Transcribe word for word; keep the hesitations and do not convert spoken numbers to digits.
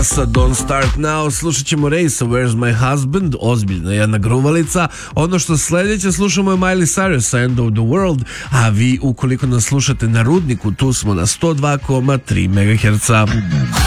Sa Don't Start Now slušat ćemo Rejsa Where's My Husband, ozbiljna jedna gruvalica. Ono što sljedeće slušamo je Miley Cyrus, End of the World, a vi ukoliko nas slušate na Rudniku, tu smo na sto dva zarez tri megaherca.